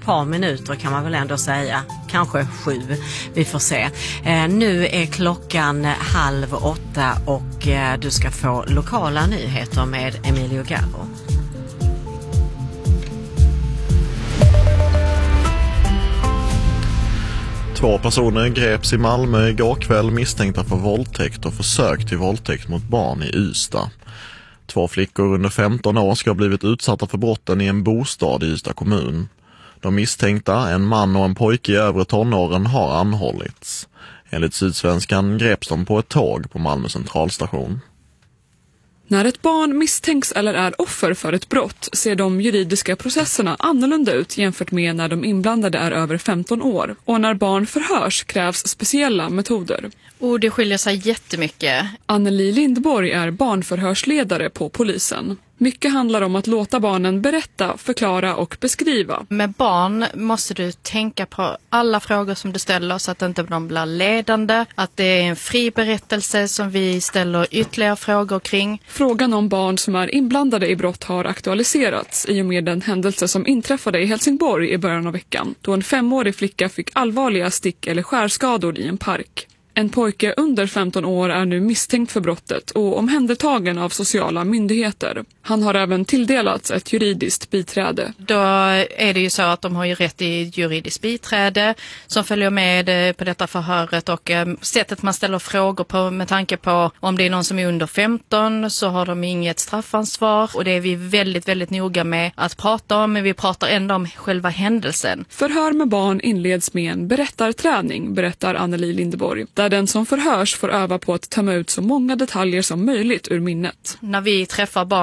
par minuter kan man väl ändå säga. Kanske 7. Vi får se. Nu är klockan 7:30 och du ska få lokala nyheter med Emilio Garro. Två personer greps i Malmö igår kväll misstänkta för våldtäkt och försök till våldtäkt mot barn i Ystad. 2 flickor under 15 år ska ha blivit utsatta för brotten i en bostad i Ystad kommun. De misstänkta, en man och en pojke i övre tonåren, har anhållits. Enligt Sydsvenskan greps de på ett tåg på Malmö centralstation. När ett barn misstänks eller är offer för ett brott ser de juridiska processerna annorlunda ut jämfört med när de inblandade är över 15 år. Och när barn förhörs krävs speciella metoder. Och det skiljer sig jättemycket. Anneli Lindborg är barnförhörsledare på polisen. Mycket handlar om att låta barnen berätta, förklara och beskriva. Med barn måste du tänka på alla frågor som du ställer så att inte de blir ledande. Att det är en fri berättelse som vi ställer ytterligare frågor kring. Frågan om barn som är inblandade i brott har aktualiserats i och med den händelse som inträffade i Helsingborg i början av veckan. Då en 5-årig flicka fick allvarliga stick- eller skärskador i en park. En pojke under 15 år är nu misstänkt för brottet och omhändertagen av sociala myndigheter. Han har även tilldelats ett juridiskt biträde. Då är det ju så att de har ju rätt i juridiskt biträde som följer med på detta förhöret och sättet man ställer frågor på med tanke på om det är någon som är under 15 så har de inget straffansvar och det är vi väldigt, väldigt noga med att prata om, men vi pratar ändå om själva händelsen. Förhör med barn inleds med en berättarträning, berättar Anneli Lindborg, där den som förhörs får öva på att tömma ut så många detaljer som möjligt ur minnet. När vi träffar barn